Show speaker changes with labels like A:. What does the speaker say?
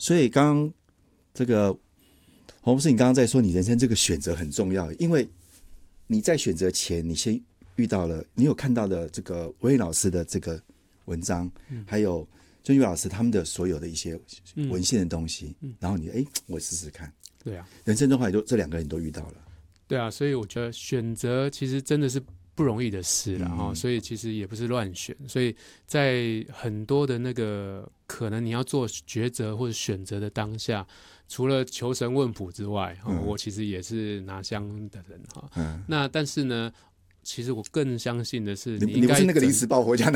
A: 所以刚刚这个黄博士，你刚刚在说你人生这个选择很重要，因为你在选择前，你先遇到了，你有看到的这个威老师的这个文章，还有郑玉老师他们的所有的一些文献的东西，然后我试试看。
B: 对啊，
A: 人生中后来这两个人都遇到了。
B: 对啊，所以我觉得选择其实真的是不容易的事了所以其实也不是乱选，所以在很多的那个可能你要做抉择或者选择的当下，除了求神问卜之外，我其实也是拿香的人那但是呢，其实我更相信的是，
A: 你不是那个临时抱佛脚